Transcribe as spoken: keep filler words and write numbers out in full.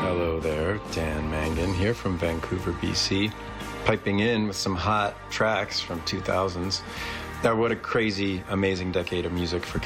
Hello there, Dan Mangan here from Vancouver, B C, piping in with some hot tracks from two thousands. Now, what a crazy, amazing decade of music for